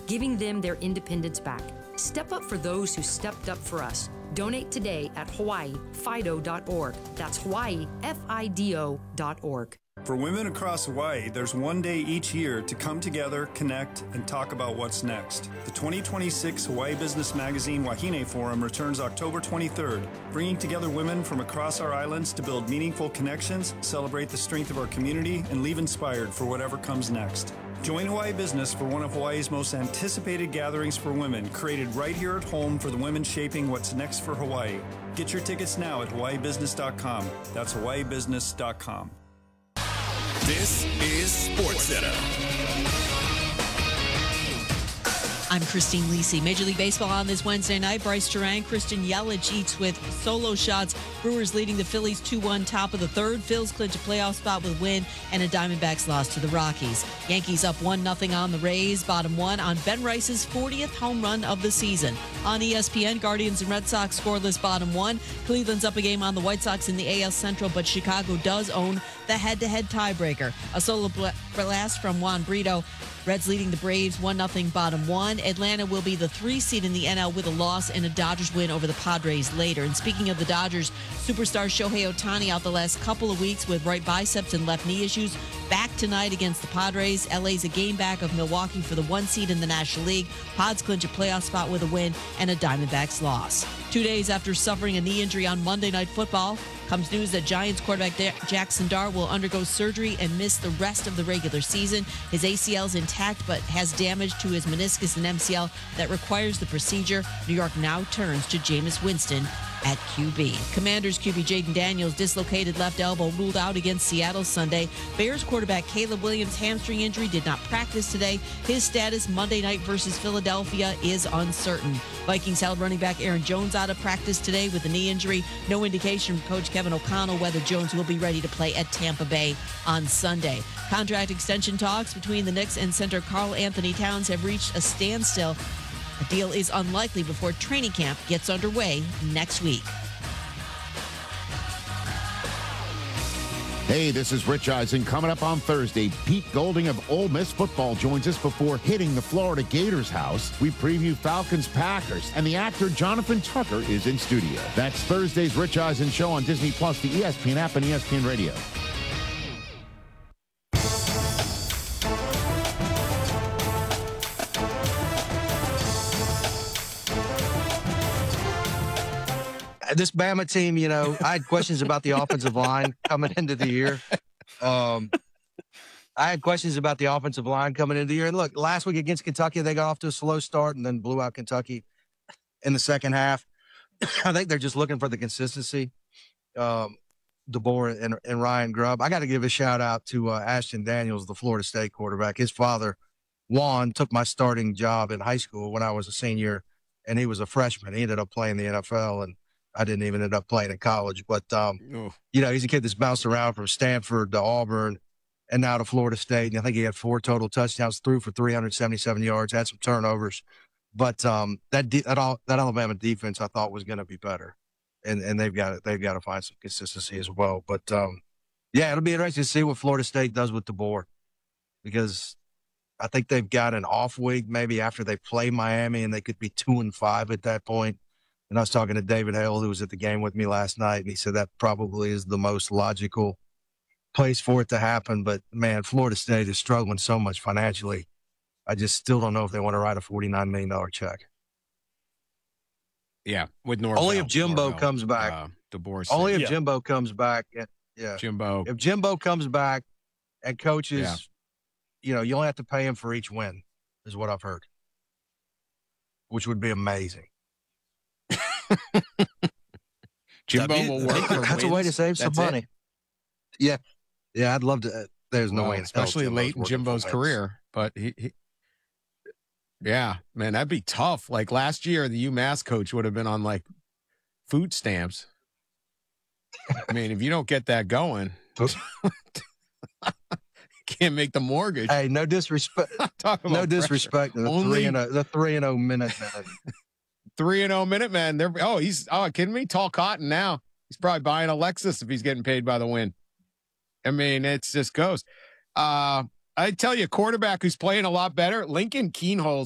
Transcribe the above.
giving them their independence back. Step up for those who stepped up for us. Donate today at hawaiifido.org. That's hawaiifido.org. For women across Hawaii, there's one day each year to come together, connect, and talk about what's next. The 2026 Hawaii Business Magazine Wahine Forum returns October 23rd, bringing together women from across our islands to build meaningful connections, celebrate the strength of our community, and leave inspired for whatever comes next. Join Hawaii Business for one of Hawaii's most anticipated gatherings for women, created right here at home for the women shaping what's next for Hawaii. Get your tickets now at hawaiibusiness.com. That's hawaiibusiness.com. This is SportsCenter. I'm Christine Lisi. Major League Baseball on this Wednesday night. Bryce Terang, Christian Yelich each with solo shots. Brewers leading the Phillies 2-1 top of the third. Phils clinch a playoff spot with a win and a Diamondbacks loss to the Rockies. Yankees up 1-0 on the Rays. Bottom one on Ben Rice's 40th home run of the season. On ESPN, Guardians and Red Sox scoreless bottom one. Cleveland's up a game on the White Sox in the AL Central, but Chicago does own the head-to-head tiebreaker. A solo blast from Juan Brito. Reds leading the Braves 1-0 bottom one. Atlanta will be the 3 seed in the NL with a loss and a Dodgers win over the Padres later. And speaking of the Dodgers, superstar Shohei Ohtani out the last couple of weeks with right biceps and left knee issues. Back tonight against the Padres. LA's a game back of Milwaukee for the 1 seed in the National League. Pods clinch a playoff spot with a win and a Diamondbacks loss. 2 days after suffering a knee injury on Monday Night Football, comes news that Giants quarterback Jackson Dart will undergo surgery and miss the rest of the regular season. His ACL is intact, but has damage to his meniscus and MCL that requires the procedure. New York now turns to Jameis Winston at QB. Commanders QB Jaden Daniels dislocated left elbow, ruled out against Seattle Sunday. Bears quarterback Caleb Williams' hamstring injury did not practice today. His status Monday night versus Philadelphia is uncertain. Vikings held running back Aaron Jones out of practice today with a knee injury. No indication from Coach Kevin O'Connell whether Jones will be ready to play at Tampa Bay on Sunday. Contract extension talks between the Knicks and center Karl Anthony Towns have reached a standstill. A deal is unlikely before training camp gets underway next week. Hey, this is Rich Eisen. Coming up on Thursday, Pete Golding of Ole Miss football joins us before hitting the Florida Gators house. We preview Falcons-Packers, and the actor Jonathan Tucker is in studio. That's Thursday's Rich Eisen Show on Disney+, the ESPN app, and ESPN Radio. This Bama team, you know, I had questions about the offensive line coming into the year. And look, last week against Kentucky, they got off to a slow start and then blew out Kentucky in the second half. I think they're just looking for the consistency. DeBoer and Ryan Grubb. I got to give a shout out to Ashton Daniels, the Florida State quarterback. His father, Juan, took my starting job in high school when I was a senior, and he was a freshman. He ended up playing the NFL, and I didn't even end up playing in college. But, you know, he's a kid that's bounced around from Stanford to Auburn and now to Florida State. And I think he had 4 total touchdowns, threw for 377 yards, had some turnovers. But that Alabama defense I thought was going to be better. And they've got to find some consistency as well. But, yeah, it'll be interesting to see what Florida State does with DeBoer, because I think they've got an off week maybe after they play Miami, and they could be 2-5 at that point. And I was talking to David Hale, who was at the game with me last night, and he said that probably is the most logical place for it to happen. But, man, Florida State is struggling so much financially. I just still don't know if they want to write a $49 million check. Yeah, with Norvell. Only if Jimbo comes back. Only if Jimbo comes back. Yeah. Jimbo. If Jimbo comes back and coaches, you know, you only have to pay him for each win, is what I've heard, which would be amazing. Jimbo will work for That's wins. a way to save some money. Yeah. Yeah, I'd love to. There's no way. Especially late in Jimbo's career. But yeah, man, that'd be tough. Like last year, the UMass coach would have been on like food stamps. I mean, if you don't get that going, can't make the mortgage. Hey, no disrespect. No disrespect to the 3-0 minute. 3-0 Minutemen. Kidding me? Tall Cotton now. He's probably buying a Lexus if he's getting paid by the win. I mean, it's just goes. I tell you, quarterback who's playing a lot better, Lincoln Keenholz